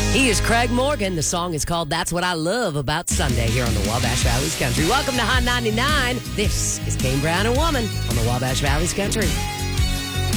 He is Craig Morgan. The song is called That's What I Love About Sunday here on the Wabash Valley's Country. Welcome to Hot 99. This is Kane Brown and Woman on the Wabash Valley's Country.